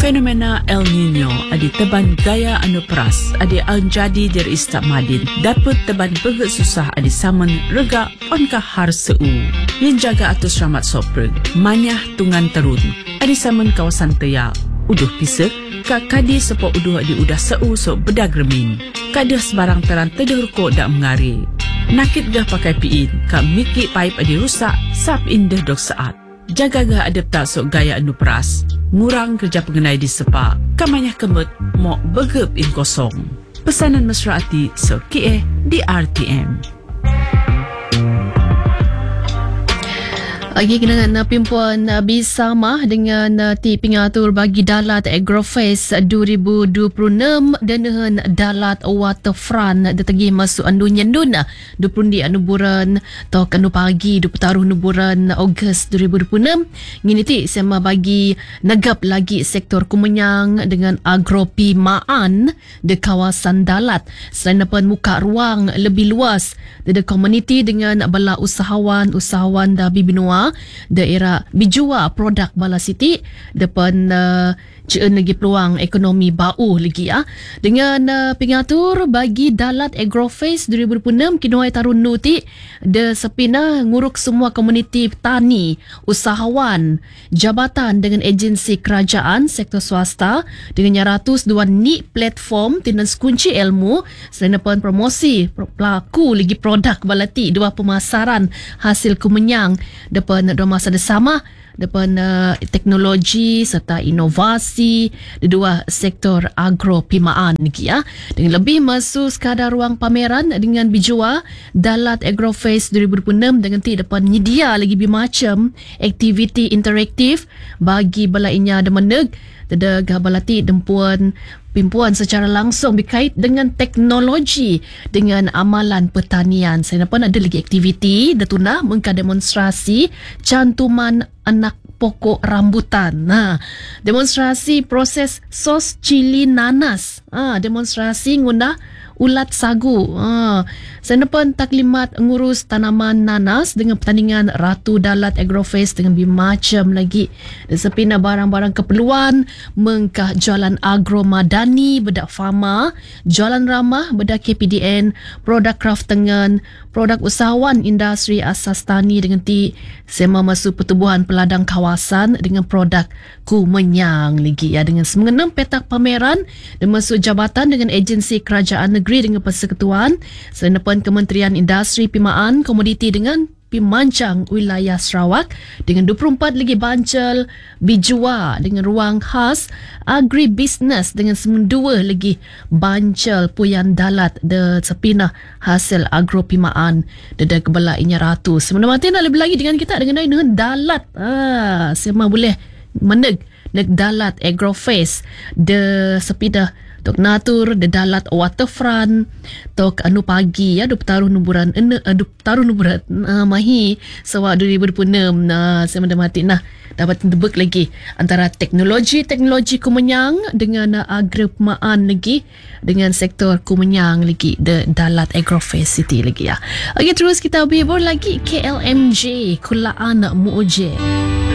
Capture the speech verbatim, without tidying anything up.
Fenomena El Nino adi teban gaya anu peras adi anjadi dari istak madin dapat teban beget susah adi saman rega onkah har seu yang jaga atus ramat sopreg manyah tungan terun adi saman kawasan teya uduh pisek kak kadi sepok uduh adi udah seu so bedag remin kadah sebarang teran tedur ko dak mengari nakit gah pakai piin kak miki pipe adi rusak sap indah dok saat jaga gah adep tak sok gaya anu peras ngurang kerja pengenai di sepak kamanya kemet mok begep in kosong pesanan mesra ati so kie di R T M. Lagi dengan pimpuan bersama dengan ti pengatur bagi dalat Agroface dua ribu dua puluh enam dan dengan dalat waterfront detegi masuk anu nyendun dua puluh di anu bulan atau anu pagi dua puluh taruh anu bulan Ogos dua ribu dua puluh enam ngini ti sama bagi negap lagi sektor kumenyang dengan agropimaan di kawasan dalat selain dapat muka ruang lebih luas di komuniti dengan bala usahawan usahawan da bibinua daerah bijua produk bala siti depan uh, ceen lagi peluang ekonomi bau lagi ya dengan uh, pengatur bagi dalat Agroface dua ribu dua puluh enam kinuai tarun nuti de sepina nguruk semua komuniti tani usahawan jabatan dengan agensi kerajaan sektor swasta dengan ratus dua ni platform tinan kunci ilmu selain depan promosi pelaku lagi produk balati dua pemasaran hasil kumenyang depan dua masa bersama depan uh, teknologi serta inovasi di dua sektor agropimaan lagi ya. Dengan lebih masuk sekadar ruang pameran dengan bijua dalat Agroface dua ribu dua puluh enam dengan ti depan nyedia lagi bermacam aktiviti interaktif bagi balainya demeneg dedeg balati dempuan pimpuan secara langsung berkait dengan teknologi dengan amalan pertanian. Saya nampak ada lagi aktiviti datuna mengka demonstrasi cantuman anak pokok rambutan. Nah, demonstrasi proses sos cili nanas. Ah, demonstrasi ngundah ulat sagu. Ah, saya nampak taklimat ngurus tanaman nanas dengan pertandingan Ratu Dalat Agroface dengan bermacam lagi sepina barang-barang keperluan mengkah jualan agro madani bedak farma, jualan ramah bedak K P D N, produk craft tengen, produk usahawan industri asas tani dengan ti sema masuk pertubuhan peladang kawasan dengan produk kumenyang lagi ya dengan mengenam petak pameran dan masuk jabatan dengan agensi kerajaan negeri dengan persekutuan selain depan Kementerian Industri Pimaan Komoditi dengan Pimancang wilayah Sarawak dengan dua puluh empat lagi bancel bijua dengan ruang khas agribusiness dengan semendua lagi bancel puyan dalat de sepina hasil agropimaan de kebala inya ratu sebenarnya mati nak lebih lagi dengan kita dengan dengan dalat ah sema boleh meneg neg dalat Agroface de sepina tok natur de dalat waterfront tok anu pagi ya duk taruh nuburan ene duk taruh nuburan uh, mahi sewak dua ribu dua puluh enam nah saya mati nah dapat tebak lagi antara teknologi-teknologi kumenyang dengan uh, agropimaan lagi dengan sektor kumenyang lagi de dalat Agroface City lagi ya. Okey terus kita berhibur lagi K L M J Kulaan Muuje.